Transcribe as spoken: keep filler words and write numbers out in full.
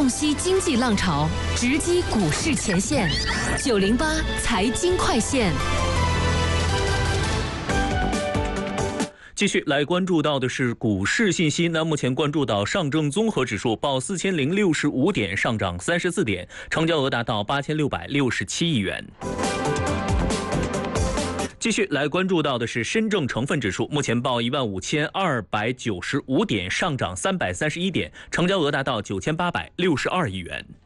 洞悉经济浪潮，直击股市前线。九零八财经快线。 继续来关注到的是股市信息。那目前关注到上证综合指数报四千零六十五点，上涨三十四点，成交额达到八千六百六十七亿元。继续来关注到的是深证成分指数，目前报一万五千二百九十五点，上涨三百三十一点，成交额达到九千八百六十二亿元。